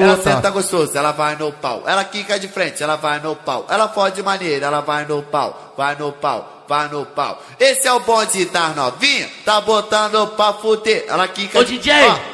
Ela senta gostoso, ela vai no pau. Ela quica de frente, ela vai no pau. Ela fode de maneira, ela vai no pau. Vai no pau, vai no pau. Esse é o bonde das novinha, tá botando pra fuder. Ela quica Ô DJ,